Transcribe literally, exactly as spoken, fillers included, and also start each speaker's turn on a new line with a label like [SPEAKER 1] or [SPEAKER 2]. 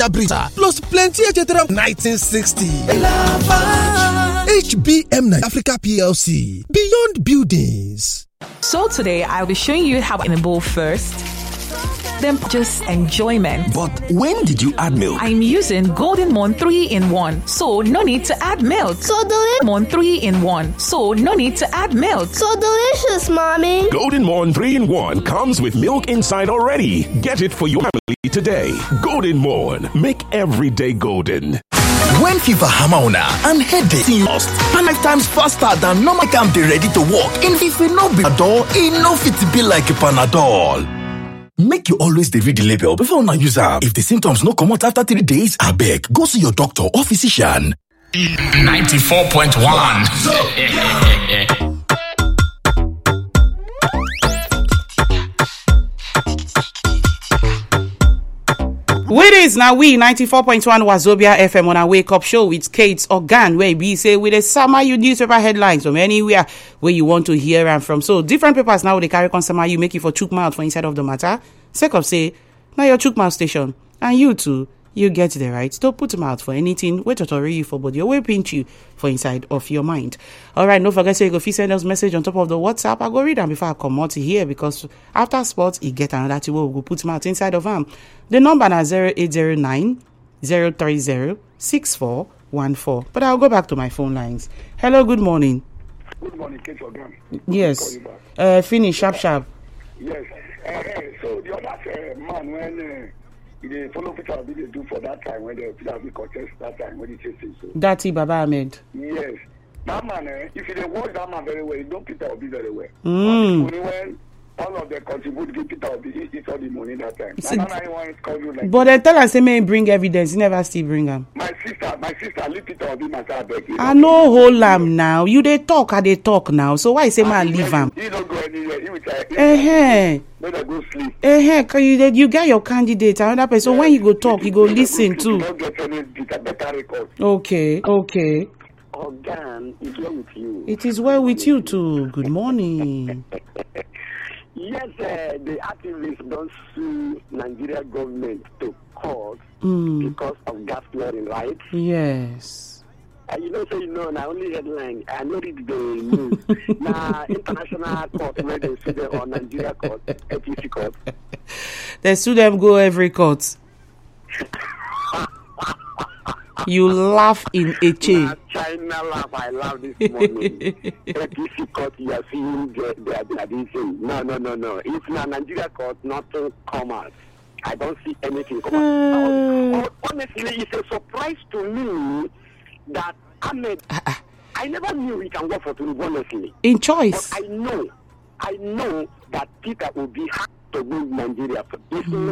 [SPEAKER 1] Niger Bridge, plus plenty et cetera. nineteen sixty. H B M Africa P L C. Beyond buildings.
[SPEAKER 2] So today I'll be showing you how in a bowl first, then just enjoyment.
[SPEAKER 3] But when did you add milk?
[SPEAKER 2] I'm using Golden Morn three in one, so no need to add milk.
[SPEAKER 4] So delicious.
[SPEAKER 2] Morn three in one, so no need to add milk.
[SPEAKER 4] So delicious, Mommy.
[SPEAKER 3] Golden Morn three in one comes with milk inside already. Get it for your family today. Golden Morn, make every day golden.
[SPEAKER 5] When fever hammer on and headache lost, five times faster than normal can be ready to work. In if it no be Panadol, it no fit be like a Panadol. Make you always dey read the label before una use am. If the symptoms no come out after three days, abeg go see your doctor or physician.
[SPEAKER 6] ninety-four point one.
[SPEAKER 7] With this, now we ninety-four point one Wazobia F M on our wake up show with Kate Organ, where we say with a summer you newspaper headlines from anywhere where you want to hear them from. So different papers now they carry on summer you make it for chook mouth for inside of the matter. Second say now your chook mouth station and you too you get the right to put mouth for anything wait to worry you for body or will pinch you for inside of your mind. All right, don't forget so you go send us message on top of the WhatsApp. I go read them before I come out here because after sports you get another two we go put mouth inside of them. The number is zero eight zero nine zero three zero six four one four. But I'll go back to my phone lines. Hello, good morning.
[SPEAKER 8] Good morning, Kate Organ.
[SPEAKER 7] Yes. Uh, finish sharp sharp.
[SPEAKER 8] Yes. Uh, uh, so the other uh, man when uh, they follow Peter Obi they do for that time when the Peter Obi contest that time when he says so.
[SPEAKER 7] That's Baba Ahmed.
[SPEAKER 8] Yes. That man, uh, if you watch that man very well, you know Peter Obi very well.
[SPEAKER 7] Mm.
[SPEAKER 8] Only when all of them contribute to Peter Obi, he eat all the money that time. So, now, now want to call you like
[SPEAKER 7] but they tell us say may bring evidence, he never still bring them.
[SPEAKER 8] My sister, my sister, leave Peter Obi myself beg you.
[SPEAKER 7] I know whole lamb now. You they talk, I they talk now. So why say man leave him?
[SPEAKER 8] He don't go anywhere. He will try.
[SPEAKER 7] Eh eh.
[SPEAKER 8] Let her go sleep.
[SPEAKER 7] Eh eh. Cause you you get your candidate another person. So when you go talk, you go listen too.
[SPEAKER 8] Don't get any better record.
[SPEAKER 7] Okay, okay.
[SPEAKER 8] Organ is well with you.
[SPEAKER 7] It is well with you too. Good morning.
[SPEAKER 8] Yes, uh, the activists don't sue Nigeria government to court
[SPEAKER 7] mm.
[SPEAKER 8] because of gas flaring, right?
[SPEAKER 7] Yes.
[SPEAKER 8] Uh, you know, so you know, now only headline. I know read the news. Now, international court, where they sue them or Nigeria court, A P C court.
[SPEAKER 7] They sue them go every court. You laugh in a chain.
[SPEAKER 8] China laugh. I laugh this morning. A P C court, you are seeing the, the, the, the thing. No, no, no, no. If na Nigeria court, nothing come out. I don't see anything come out. Uh, Honestly, it's a surprise to me that Ahmed, uh, I never knew he can work for Tinubu, honestly.
[SPEAKER 7] In choice.
[SPEAKER 8] But I know, I know that Peter will be hard to move Nigeria. It's mm.